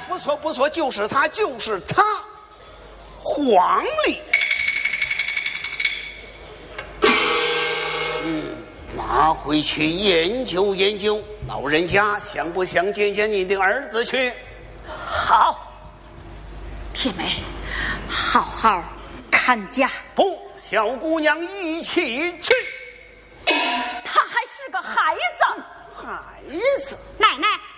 不错不错，就是他，就是他，黄历。拿回去研究研究，老人家想不想见见你的儿子去？ 好，铁梅，好好看家。 不，小姑娘一起去。 他还是个孩子。 孩子， 奶奶。